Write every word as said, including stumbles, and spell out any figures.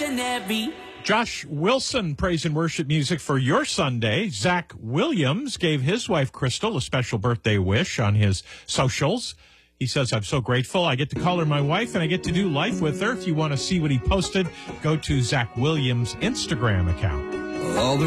revolutionary. Josh Wilson, praise and worship music for your Sunday. Zach Williams gave his wife, Crystal, a special birthday wish on his socials. He says, I'm so grateful. I get to call her my wife, and I get to do life with her. If you want to see what he posted, go to Zach Williams' Instagram account. All the